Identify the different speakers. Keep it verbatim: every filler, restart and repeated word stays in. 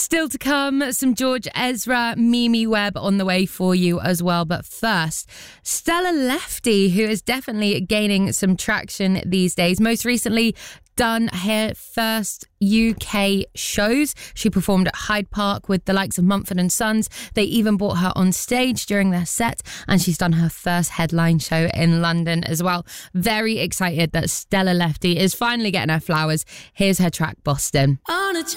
Speaker 1: Still to come, some George Ezra, Mimi Webb on the way for you as well. But first, Stella Lefty, who is definitely gaining some traction these days. Most recently, done her first U K shows. She performed at Hyde Park with the likes of Mumford and Sons. They even brought her on stage during their set, and she's done her first headline show in London as well. Very excited that Stella Lefty is finally getting her flowers. Here's her track, Boston.
Speaker 2: On a